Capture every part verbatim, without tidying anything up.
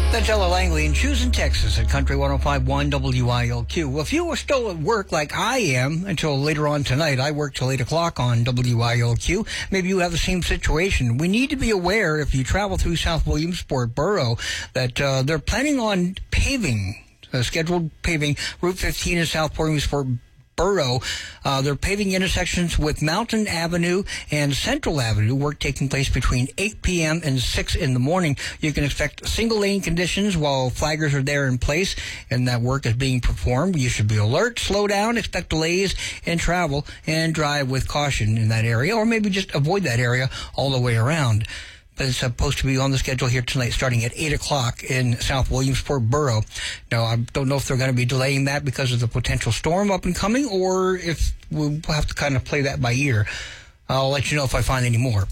That's Ella Langley in Choosing, Texas at Country one oh five point one W I L Q. Well, if you were still at work like I am until later on tonight, I work till eight o'clock on W I L Q. Maybe you have the same situation. We need to be aware if you travel through South Williamsport Borough that uh, they're planning on paving, uh, scheduled paving Route fifteen in South Williamsport Borough. Uh, they're paving intersections with Mountain Avenue and Central Avenue, work taking place between eight p.m. and six in the morning. You can expect single lane conditions while flaggers are there in place and that work is being performed. You should be alert, slow down, expect delays in travel, and drive with caution in that area, or maybe just avoid that area all the way around. But it's supposed to be on the schedule here tonight, starting at eight o'clock in South Williamsport Borough. Now, I don't know if they're going to be delaying that because of the potential storm up and coming, or if we'll have to kind of play that by ear. I'll let you know if I find any more.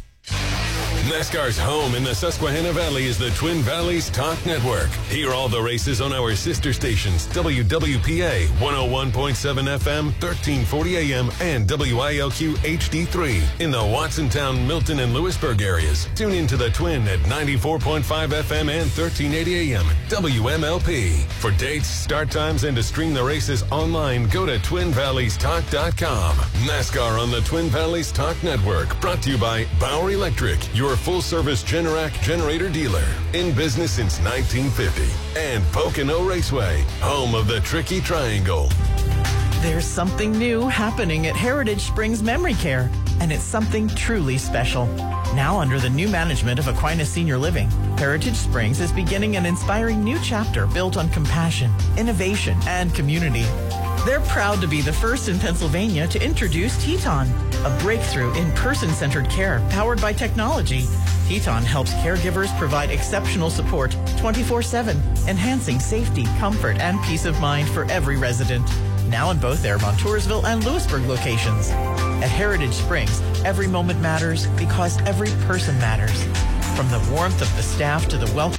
NASCAR's home in the Susquehanna Valley is the Twin Valleys Talk Network. Hear all the races on our sister stations, W W P A one oh one point seven F M, thirteen forty A M, and W I L Q H D three in the Watsontown, Milton, and Lewisburg areas. Tune in to the Twin at ninety-four point five F M and thirteen eighty A M, W M L P. For dates, start times, and to stream the races online, go to twin valleys talk dot com. NASCAR on the Twin Valleys Talk Network, brought to you by Bauer Electric, your full-service Generac generator dealer. In business since nineteen fifty. And Pocono Raceway, home of the Tricky Triangle. There's something new happening at Heritage Springs Memory Care, and it's something truly special. Now under the new management of Aquinas Senior Living, Heritage Springs is beginning an inspiring new chapter built on compassion, innovation, and community. They're proud to be the first in Pennsylvania to introduce Teton, a breakthrough in person-centered care powered by technology. Teton helps caregivers provide exceptional support twenty-four seven, enhancing safety, comfort, and peace of mind for every resident. Now in both their Montoursville and Lewisburg locations. At Heritage Springs, every moment matters because every person matters. From the warmth of the staff to the welcome